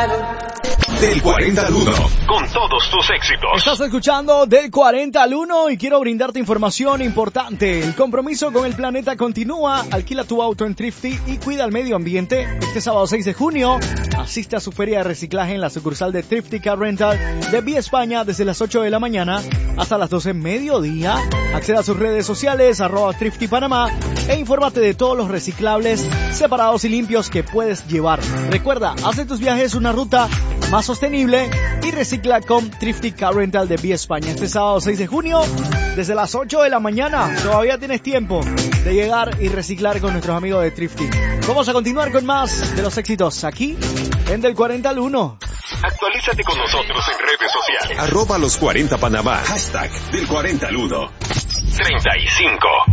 Del 40 al 1, con todos tus éxitos. Estás escuchando Del 40 al 1 y quiero brindarte información importante. El compromiso con el planeta continúa. Alquila tu auto en Thrifty y cuida el medio ambiente. Este sábado 6 de junio, asiste a su feria de reciclaje en la sucursal de Thrifty Car Rental de Vía España desde las 8 de la mañana hasta las 12 mediodía. Acceda a sus redes sociales, @Thrifty Panamá, e infórmate de todos los reciclables separados y limpios que puedes llevar. Recuerda, haz de tus viajes una ruta más sostenible y recicla con Thrifty Car Rental de Vía España. Este sábado 6 de junio, desde las 8 de la mañana, todavía tienes tiempo de llegar y reciclar con nuestros amigos de Thrifty. Vamos a continuar con más de los éxitos aquí en Del 40 al 1. Actualízate con nosotros en redes sociales. @los 40 Panamá. Hashtag Del 40 al 1. 35.